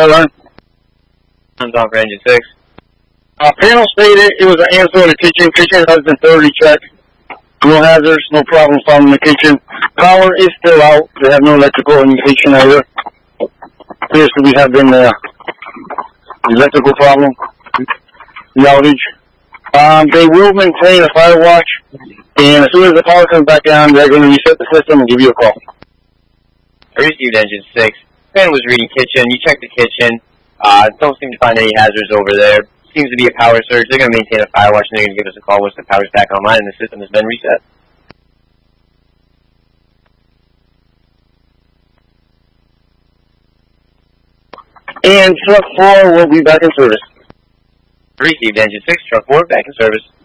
alarm. I'm down for engine 6. Panel stated it was an answer in the kitchen. Kitchen has been thoroughly checked. No hazards, no problems found in the kitchen. Power is still out. They have no electrical indication either. Appears to be having the electrical problem, the outage. They will maintain a fire watch, and as soon as the power comes back on, they're going to reset the system and give you a call. I received engine 6. Fan was reading kitchen. You checked the kitchen. Don't seem to find any hazards over there. Seems to be a power surge. They're going to maintain a fire watch, and they're going to give us a call once the power's back online and the system has been reset. And truck 4 will be back in service. Received engine 6, truck 4, back in service.